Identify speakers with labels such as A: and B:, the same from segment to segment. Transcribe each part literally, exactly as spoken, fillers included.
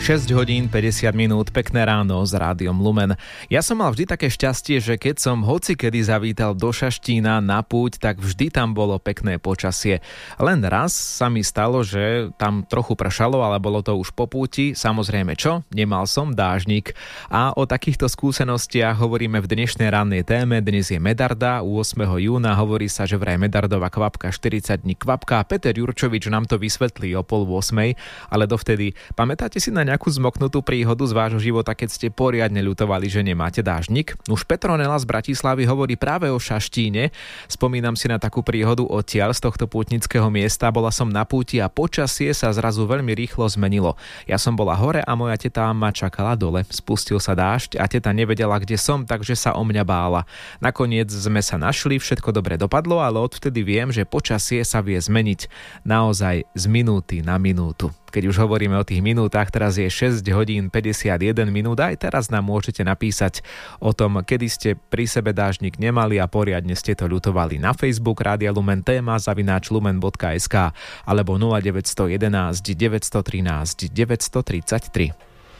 A: šesť hodín päťdesiat minút, pekné ráno s Rádiom Lumen. Ja som mal vždy také šťastie, že keď som hocikedy zavítal do Šaštína na púť, tak vždy tam bolo pekné počasie. Len raz sa mi stalo, že tam trochu pršalo, ale bolo to už po púti. Samozrejme čo? Nemal som dážnik. A o takýchto skúsenostiach hovoríme v dnešnej rannej téme. Dnes je Medarda, ôsmeho júna. Hovorí sa, že vraj Medardova kvapka štyridsať dní kvapká. Peter Jurčovič nám to vysvetlí o pol ôsmej, ale dovtedy pamätáte si na nejakú zmoknutú príhodu z vášho života, keď ste poriadne ľutovali, že nemáte dážnik? Už Petronela z Bratislavy hovorí práve o Šaštíne. Spomínam si na takú príhodu odtiaľ z tohto pútnického miesta. Bola som na púti a počasie sa zrazu veľmi rýchlo zmenilo. Ja som bola hore a moja teta ma čakala dole. Spustil sa dážď a teta nevedela, kde som, takže sa o mňa bála. Nakoniec sme sa našli, všetko dobre dopadlo, ale odvtedy viem, že počasie sa vie zmeniť naozaj z minúty na minútu. Keď už hovoríme o tých minútach, teraz je šesť hodín päťdesiatjeden minút, aj teraz nám môžete napísať o tom, kedy ste pri sebe dážnik nemali a poriadne ste to ľutovali na Facebook Rádia Lumen, téma zavináč lumen bodka es ká alebo nula deväť jedna jedna, deväť jedna tri, deväť tri tri.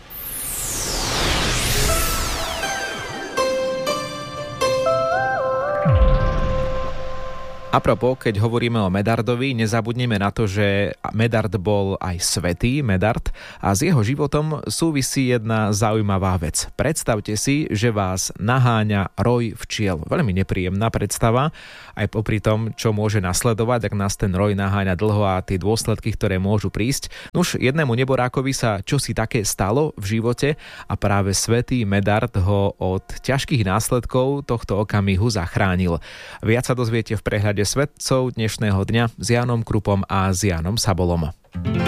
A: Apropos, keď hovoríme o Medardovi, nezabudneme na to, že Medard bol aj svätý Medard a s jeho životom súvisí jedna zaujímavá vec. Predstavte si, že vás naháňa roj včiel. Veľmi nepríjemná predstava, aj popri tom, čo môže nasledovať, ak nás ten roj naháňa dlho a tie dôsledky, ktoré môžu prísť. Nuž, jednému neborákovi sa čosi také stalo v živote a práve svätý Medard ho od ťažkých následkov tohto okamihu zachránil. Viac sa dozviete v prehľade svetcov dnešného dňa s Jánom Krupom a s Jánom Sabolom.